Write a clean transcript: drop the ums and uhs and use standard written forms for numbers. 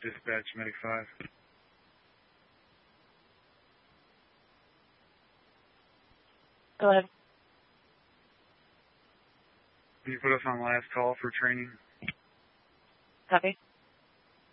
Dispatch, Medic 5. Go ahead. Can you put us on last call for training? Copy.